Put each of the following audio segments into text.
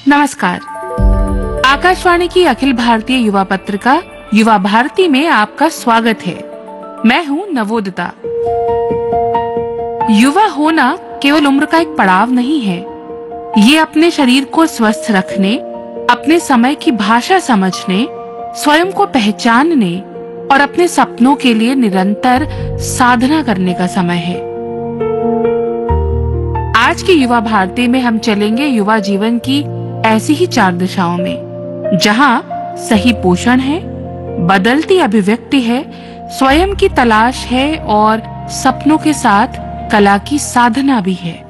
नमस्कार। आकाशवाणी की अखिल भारतीय युवा पत्रिका युवा भारती में आपका स्वागत है। मैं हूँ नवोदिता। युवा होना केवल उम्र का एक पड़ाव नहीं है। ये अपने शरीर को स्वस्थ रखने, अपने समय की भाषा समझने, स्वयं को पहचानने और अपने सपनों के लिए निरंतर साधना करने का समय है। आज की युवा भारती में हम चलेंगे युवा जीवन की ऐसी ही 4 दिशाओं में, जहां सही पोषण है, बदलती अभिव्यक्ति है, स्वयं की तलाश है और सपनों के साथ कला की साधना भी है।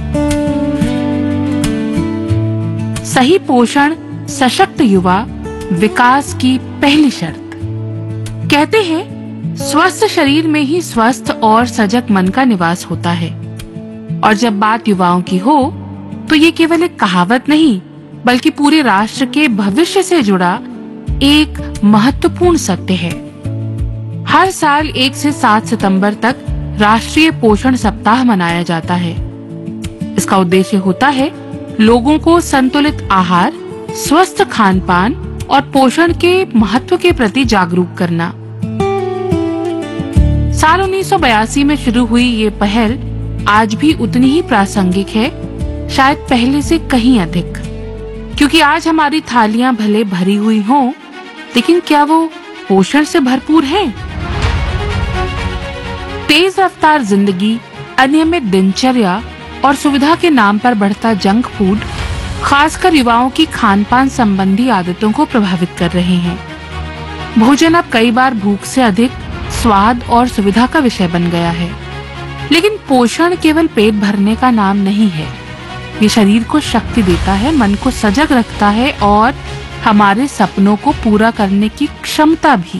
सही पोषण सशक्त युवा विकास की पहली शर्त। कहते हैं स्वस्थ शरीर में ही स्वस्थ और सजग मन का निवास होता है। और जब बात युवाओं की हो तो ये केवल एक कहावत नहीं, बल्कि पूरे राष्ट्र के भविष्य से जुड़ा एक महत्वपूर्ण सत्य है। हर साल 1 से 7 सितंबर तक राष्ट्रीय पोषण सप्ताह मनाया जाता है। इसका उद्देश्य होता है लोगों को संतुलित आहार, स्वस्थ खान-पान और पोषण के महत्व के प्रति जागरूक करना। साल 1982 में शुरू हुई ये पहल आज भी उतनी ही प्रासंगिक है, शायद पहले से कहीं अधिक। क्योंकि आज हमारी थालियां भले भरी हुई हों, लेकिन क्या वो पोषण से भरपूर हैं? तेज रफ्तार जिंदगी, अनियमित दिनचर्या और सुविधा के नाम पर बढ़ता जंक फूड खासकर युवाओं की खान-पान संबंधी आदतों को प्रभावित कर रहे हैं। भोजन अब कई बार भूख से अधिक स्वाद और सुविधा का विषय बन गया है। लेकिन पोषण केवल पेट भरने का नाम नहीं है। ये शरीर को शक्ति देता है, मन को सजग रखता है और हमारे सपनों को पूरा करने की क्षमता भी।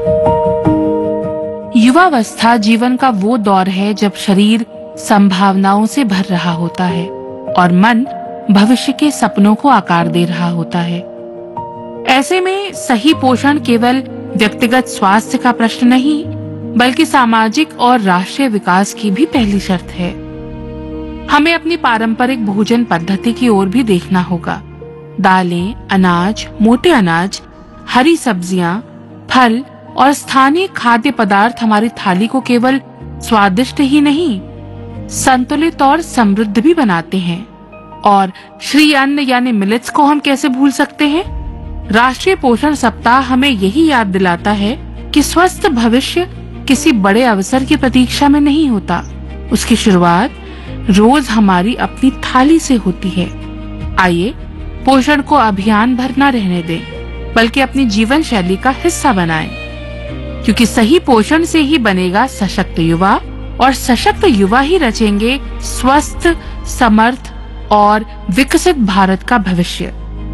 युवावस्था जीवन का वो दौर है जब शरीर संभावनाओं से भर रहा होता है और मन भविष्य के सपनों को आकार दे रहा होता है। ऐसे में सही पोषण केवल व्यक्तिगत स्वास्थ्य का प्रश्न नहीं, बल्कि सामाजिक और राष्ट्रीय विकास की भी पहली शर्त है। हमें अपनी पारंपरिक भोजन पद्धति की ओर भी देखना होगा। दालें, अनाज, मोटे अनाज, हरी सब्जियां, फल और स्थानीय खाद्य पदार्थ हमारी थाली को केवल स्वादिष्ट ही नहीं, संतुलित और समृद्ध भी बनाते हैं। और श्री अन्न यानी मिलेट्स को हम कैसे भूल सकते हैं? राष्ट्रीय पोषण सप्ताह हमें यही याद दिलाता है कि स्वस्थ भविष्य किसी बड़े अवसर की प्रतीक्षा में नहीं होता। उसकी शुरुआत रोज हमारी अपनी थाली से होती है। आइए पोषण को अभियान भर न रहने दें, बल्कि अपनी जीवन शैली का हिस्सा बनाएं। क्योंकि सही पोषण से ही बनेगा सशक्त युवा, और सशक्त युवा ही रचेंगे स्वस्थ, समर्थ और विकसित भारत का भविष्य।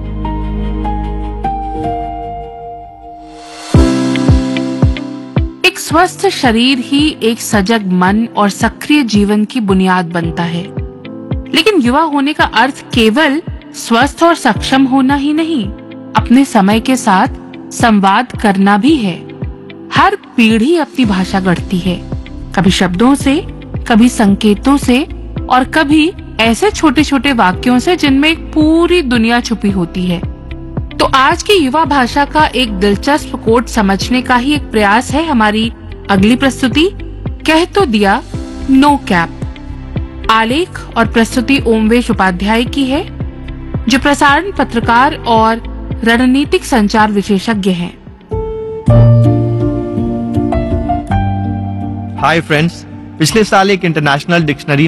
एक स्वस्थ शरीर ही एक सजग मन और सक्रिय जीवन की बुनियाद बनता है। लेकिन युवा होने का अर्थ केवल स्वस्थ और सक्षम होना ही नहीं, अपने समय के साथ संवाद करना भी है। हर पीढ़ी अपनी भाषा गढ़ती है, कभी शब्दों से, कभी संकेतों से और कभी ऐसे छोटे छोटे वाक्यों से जिनमें एक पूरी दुनिया छुपी होती है। तो आज की युवा भाषा का एक दिलचस्प कोट समझने का ही एक प्रयास है हमारी अगली प्रस्तुति, कह तो दिया नो कैप। आलेख और प्रस्तुति ओमवेश उपाध्याय की है, जो प्रसारण पत्रकार और रणनीतिक संचार विशेषज्ञ हैं। हाय फ्रेंड्स, पिछले साल एक इंटरनेशनल डिक्शनरी